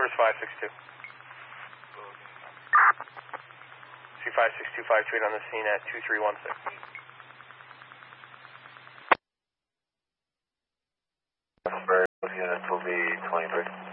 headquarters 562. C56252 on the scene at 2316. Units will be 23.